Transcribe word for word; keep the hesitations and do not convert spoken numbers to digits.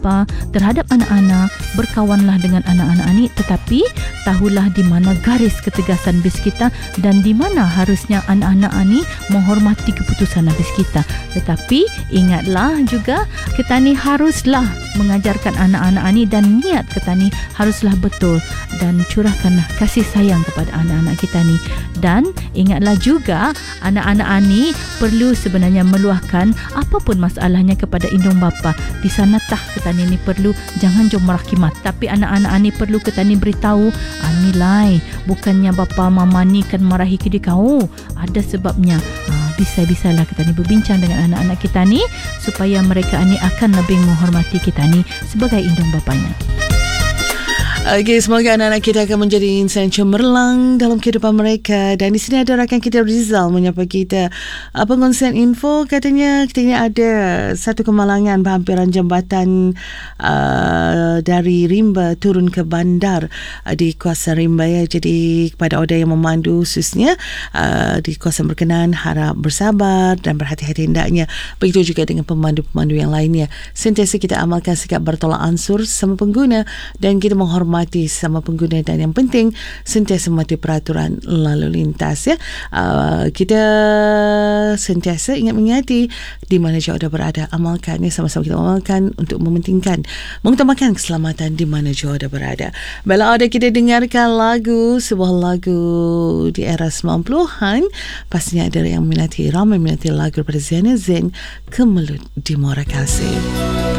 bapa terhadap anak-anak, berkawanlah dengan anak-anak ini, tetapi tahulah di mana garis ketegasan bis kita dan di mana harusnya anak-anak ini menghormati keputusan habis kita. Tetapi ingatlah juga, kita ni haruslah mengajarkan anak-anak ini dan niat kita ni haruslah betul, dan curahkanlah kasih sayang kepada anak-anak kita ni. Dan ingatlah juga, anak-anak ini perlu sebenarnya meluahkan apapun masalahnya kepada indung bapa. Di sana tah kita ni perlu jangan jom merakimat, tapi anak-anak ini perlu kita ni beritahu, ah, nilai bukannya bapa mama ni kan marahi ke dia kau, ada sebabnya. ah, Bisa-bisalah kita ni berbincang dengan anak-anak kita ni supaya mereka ni akan lebih menghormati kita ni sebagai indung bapanya. Okey, semoga anak-anak kita akan menjadi insan cemerlang dalam kehidupan mereka. Dan di sini ada rakan kita Rizal menyapa kita. Uh, pengongsian info, katanya kita ini ada satu kemalangan berhampiran jambatan uh, dari Rimba turun ke bandar uh, di kawasan Rimba ya. Jadi kepada order yang memandu khususnya uh, di kawasan berkenaan, harap bersabar dan berhati-hati hendaknya. Begitu juga dengan pemandu-pemandu yang lainnya. Sentiasa kita amalkan sikap bertolak ansur sama pengguna dan kita menghormati mati sama pengguna, dan yang penting sentiasa mematuhi peraturan lalu lintas ya. Uh, kita sentiasa ingat mengingati di mana jauh dah berada, amalkan ya, sama-sama kita amalkan untuk mementingkan mengutamakan keselamatan di mana jauh dah berada. Baiklah, ada kita dengarkan lagu, sebuah lagu di era sembilan puluhan. Pastinya ada yang minati, ramai minati lagu daripada Zaina Zain, Kemelut di Muara Kasih.